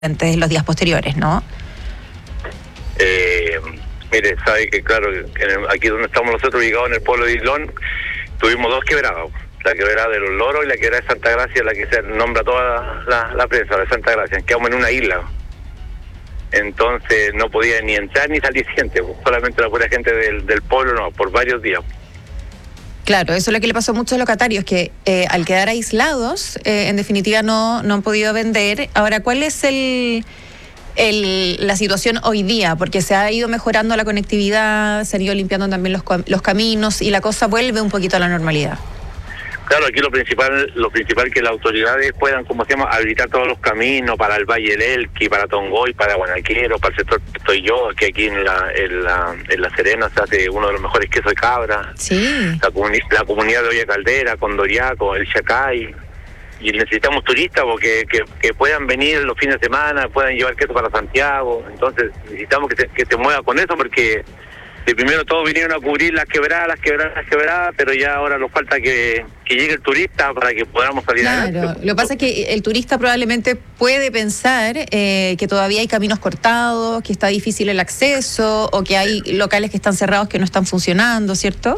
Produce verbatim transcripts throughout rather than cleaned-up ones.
en los días posteriores, ¿no? Eh, mire, sabe que claro, que en el, aquí donde estamos nosotros ubicados en el pueblo de Islón, tuvimos dos quebradas, la quebrada de los Loros y la quebrada de Santa Gracia, la que se nombra toda la, la, la prensa de Santa Gracia. Quedamos en una isla, entonces no podía ni entrar ni salir gente, solamente la pura gente del, del pueblo, no, por varios días. Claro, eso es lo que le pasó a muchos locatarios, que eh, al quedar aislados, eh, en definitiva no, no han podido vender. Ahora, ¿cuál es el, el la situación hoy día? Porque se ha ido mejorando la conectividad, se han ido limpiando también los, los caminos y la cosa vuelve un poquito a la normalidad. Claro, aquí lo principal lo principal que las autoridades puedan, como se llama, habilitar todos los caminos para el Valle del Elqui, para Tongoy, para Guanaquero, para el sector que estoy yo, que aquí en la, en la en La Serena se hace uno de los mejores quesos de cabra. Sí. La, comuni la comunidad de Olla Caldera, Condoriaco, el Chacay. Y necesitamos turistas porque que, que puedan venir los fines de semana, puedan llevar queso para Santiago. Entonces necesitamos que se, que se mueva con eso, porque de primero todos vinieron a cubrir las quebradas, las quebradas, las quebradas, pero ya ahora nos falta que, que llegue el turista para que podamos salir adelante. Claro, lo que pasa es que el turista probablemente puede pensar eh, que todavía hay caminos cortados, que está difícil el acceso, o que hay locales que están cerrados que no están funcionando, ¿cierto?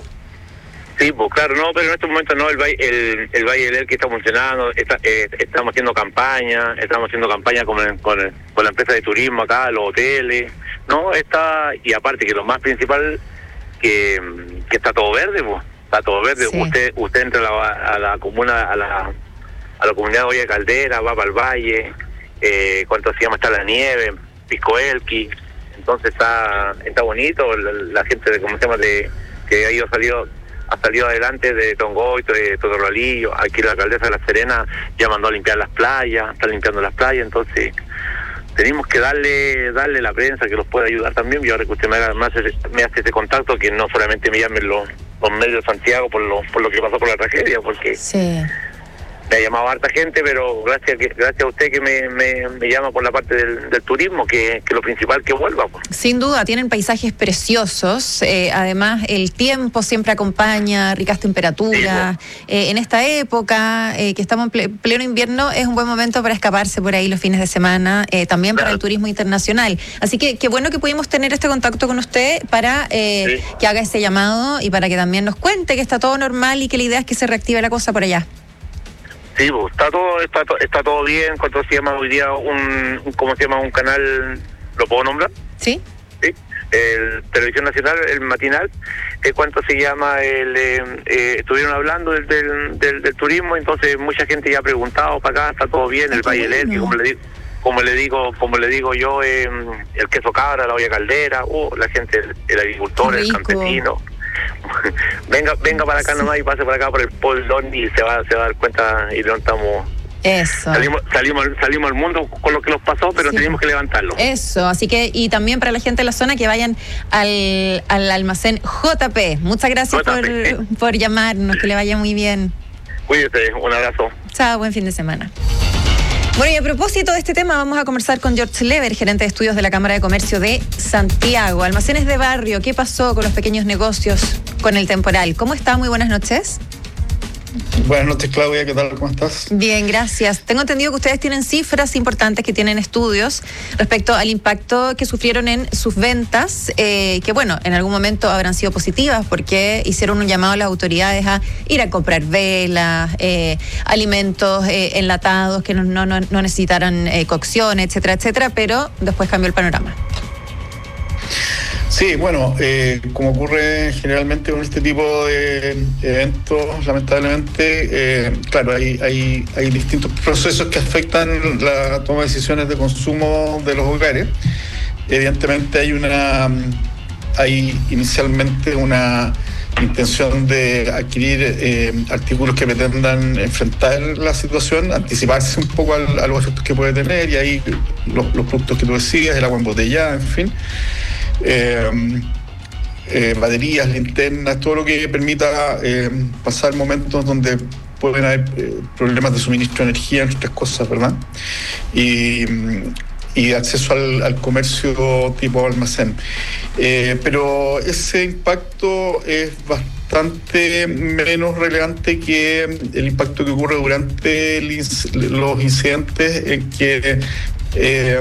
Sí, pues claro, no, pero en estos momentos no, el Valle, el, el Valle del Elqui está funcionando, está, eh, estamos haciendo campaña, estamos haciendo campaña con, el, con, el, con la empresa de turismo acá, los hoteles, no, está, y aparte que lo más principal, que, que está todo verde, pues, está todo verde, sí. usted usted entra a la, a la comuna, a la, a la comunidad de Olla Caldera, va para el valle, eh, ¿cuánto se llama? Está la nieve, Pisco Elqui, entonces está está bonito, la, la gente de, ¿cómo se llama?, de, que ha ido salido ha salido adelante de Tongoy, de Totorralillo, aquí la alcaldesa de La Serena ya mandó a limpiar las playas, está limpiando las playas, entonces tenemos que darle darle la prensa que los pueda ayudar también. Y ahora que usted me, haga, me, hace, me hace ese contacto, que no solamente me llamen los, los medios de Santiago por lo, por lo que pasó por la tragedia, porque sí. Me ha llamado harta gente, pero gracias que, gracias a usted que me, me, me llama por la parte del, del turismo, que, que lo principal que vuelva. Pues. Sin duda, tienen paisajes preciosos, eh, además el tiempo siempre acompaña, ricas temperaturas. Sí, pues. eh, en esta época, eh, que estamos en ple, pleno invierno, es un buen momento para escaparse por ahí los fines de semana, eh, también claro. para el turismo internacional. Así que qué bueno que pudimos tener este contacto con usted para eh, sí. que haga ese llamado y para que también nos cuente que está todo normal y que la idea es que se reactive la cosa por allá. Sí, pues, está todo está, está todo bien. ¿Cuánto se llama hoy día un, ¿cómo se llama? Un canal, ¿lo puedo nombrar? Sí. Sí, el Televisión Nacional, el matinal, eh, ¿cuánto se llama? el eh, eh, Estuvieron hablando del, del, del, del turismo, entonces mucha gente ya ha preguntado para acá, está todo bien, el Valle del Elqui, como le digo, como le digo, como le digo yo, eh, el queso cabra, la olla caldera, uh, la gente, el, el agricultor, el campesino. venga venga para acá sí. nomás y pase por acá por el Poldón y se va se va a dar cuenta y no estamos eso salimos salimos salimos al mundo con lo que nos pasó, pero sí. tenemos que levantarlo. Eso, así que y también para la gente de la zona que vayan al, al almacén J P. Muchas gracias J P, por, por llamarnos, que le vaya muy bien. Cuídate, un abrazo. Chao, buen fin de semana. Bueno, y a propósito de este tema, vamos a conversar con George Lever, gerente de estudios de la Cámara de Comercio de Santiago. Almacenes de barrio, ¿qué pasó con los pequeños negocios con el temporal? ¿Cómo está? Muy buenas noches. Buenas noches, Claudia, ¿qué tal? ¿Cómo estás? Bien, gracias. Tengo entendido que ustedes tienen cifras importantes, que tienen estudios respecto al impacto que sufrieron en sus ventas, eh, que bueno, en algún momento habrán sido positivas porque hicieron un llamado a las autoridades a ir a comprar velas, eh, alimentos eh, enlatados que no, no, no necesitaran eh, cocción, etcétera, etcétera, pero después cambió el panorama. Sí, bueno, eh, como ocurre generalmente con este tipo de eventos, lamentablemente, eh, claro, hay, hay, hay distintos procesos que afectan la toma de decisiones de consumo de los hogares. Evidentemente hay una, hay inicialmente una intención de adquirir eh, artículos que pretendan enfrentar la situación, anticiparse un poco al, a los efectos que puede tener, y ahí los, los productos que tú decías, el agua embotellada, en fin. Eh, eh, baterías, linternas, todo lo que permita eh, pasar momentos donde pueden haber eh, problemas de suministro de energía, entre otras cosas, ¿verdad? Y, y acceso al, al comercio tipo almacén. Eh, pero ese impacto es bastante menos relevante que el impacto que ocurre durante el, los incidentes en que eh,